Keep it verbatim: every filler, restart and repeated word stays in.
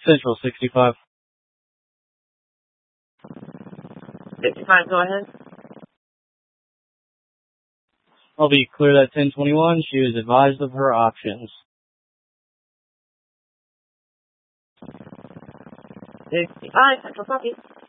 Central sixty-five. fifty-five, go ahead. I'll be clear at ten twenty-one. She was advised of her options. fifty-five, Central copy.